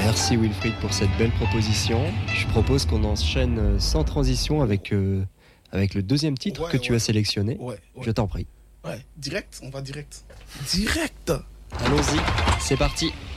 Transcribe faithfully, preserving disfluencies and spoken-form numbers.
Merci Wilfried pour cette belle proposition. Je propose qu'on enchaîne sans transition avec, euh, avec le deuxième titre ouais, que tu ouais. as sélectionné. Ouais, ouais. Je t'en prie. Ouais, direct, on va direct. Direct. Allons-y, c'est parti.